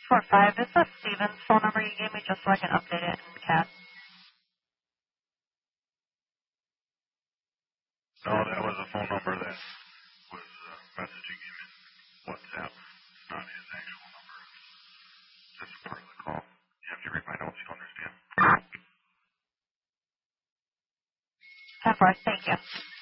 645. Is that Steven's phone number you gave me just so I can update it in CAD? No, that was a phone number that was messaging him in WhatsApp. It's not his actual number. It's just a part of the call. You have to read my notes, you'll understand. 10-4, thank you.